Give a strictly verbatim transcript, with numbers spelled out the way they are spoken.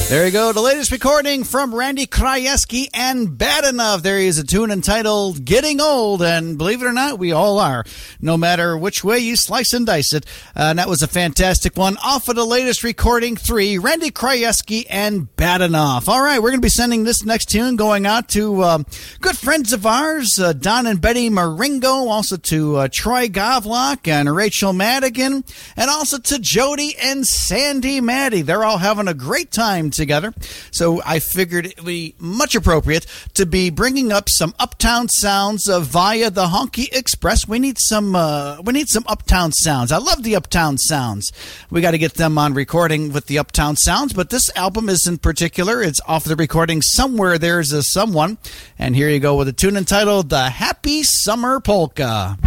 There you go. The latest recording from Randy Krajewski and Bad Enough. There is a tune entitled Getting Old, and believe it or not, we all are, no matter which way you slice and dice it. Uh, and that was a fantastic one off of the latest recording three, Randy Krajewski and Bad Enough. All right, we're going to be sending this next tune going out to um, good friends of ours, uh, Don and Betty Maringo, also to uh, Troy Govlock and Rachel Madigan, and also to Jody and Sandy Maddy. They're all having a great time together, so I figured it would be much appropriate to be bringing up some Uptown sounds uh, via the Honky Express. We need some uh, we need some Uptown sounds. I love the Uptown sounds. We got to get them on recording with the Uptown sounds, but this album is in particular. It's off the recording Somewhere There's a Someone, and here you go with a tune entitled The Happy Summer Polka.